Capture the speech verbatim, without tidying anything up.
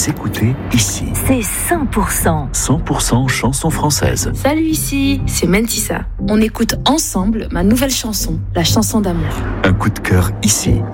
Vous écoutez Ici. C'est cent pour cent. cent pour cent chanson française. Salut, ici, c'est Mentissa. On écoute ensemble ma nouvelle chanson, la chanson d'amour. Un coup de cœur ici.